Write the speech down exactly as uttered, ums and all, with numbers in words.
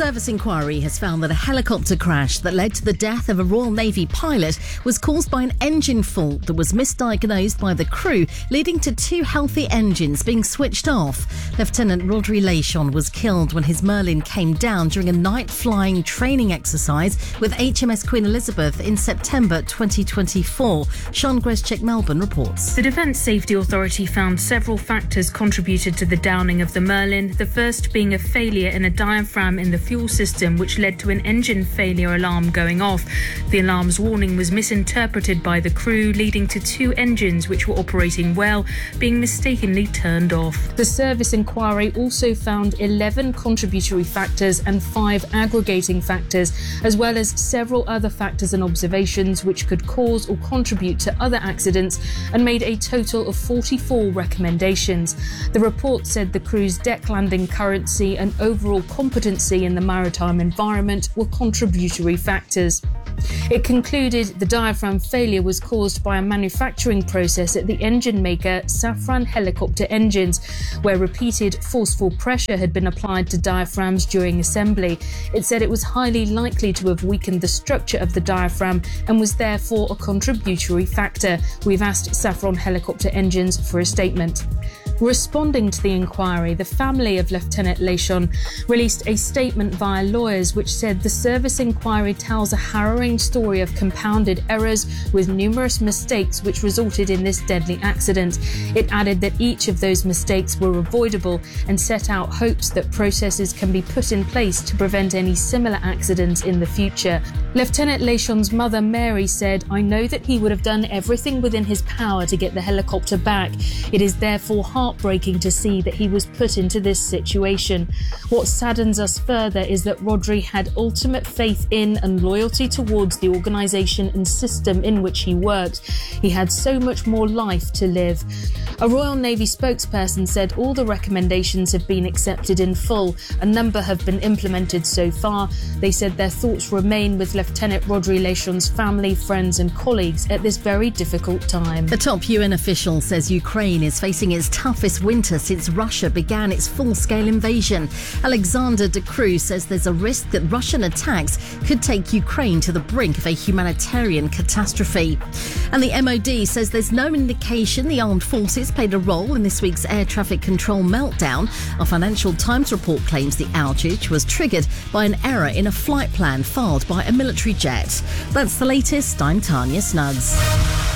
service inquiry has found that a helicopter crash that led to the death of a Royal Navy pilot was caused by an engine fault that was misdiagnosed by the crew, leading to two healthy engines being switched off. Lieutenant Rodri Lechon was killed when his Merlin came down during a night flying training exercise with H M S Queen Elizabeth in September twenty twenty-four. Sean Grescheck, Melbourne, reports. The Defence Safety Authority found several factors contributed to the downing of the Merlin, the first being a failure in a diaphragm in the fuel system which led to an engine failure alarm going off. The alarm's warning was misinterpreted by the crew, leading to two engines which were operating well being mistakenly turned off. The service inquiry also found eleven contributory factors and five aggregating factors, as well as several other factors and observations which could cause or contribute to other accidents, and made a total of forty-four recommendations. The report said the crew's deck landing currency and overall competency in the maritime environment were contributory factors. It concluded the diaphragm failure was caused by a manufacturing process at the engine maker Safran Helicopter Engines, where repeated forceful pressure had been applied to diaphragms during assembly. It said it was highly likely to have weakened the structure of the diaphragm and was therefore a contributory factor. We've asked Safran Helicopter Engines for a statement. Responding to the inquiry, the family of Lieutenant Lechon released a statement via lawyers which said the service inquiry tells a harrowing story of compounded errors with numerous mistakes which resulted in this deadly accident. It added that each of those mistakes were avoidable and set out hopes that processes can be put in place to prevent any similar accidents in the future. Lieutenant Lechon's mother, Mary, said, "I know that he would have done everything within his power to get the helicopter back. It is therefore heartbreaking to see that he was put into this situation. What saddens us further is that Rodri had ultimate faith in and loyalty towards the organisation and system in which he worked. He had so much more life to live." A Royal Navy spokesperson said all the recommendations have been accepted in full. A number have been implemented so far. They said their thoughts remain with Lieutenant Rodri Lechon's family, friends and colleagues at this very difficult time. The top U N official says Ukraine is facing its toughest winter since Russia began its full-scale invasion. Alexander De Cruz says there's a risk that Russian attacks could take Ukraine to the brink of a humanitarian catastrophe. And the M O D says there's no indication the armed forces played a role in this week's air traffic control meltdown. A Financial Times report claims the outage was triggered by an error in a flight plan filed by a military jet. That's the latest. I'm Tanya Snugs.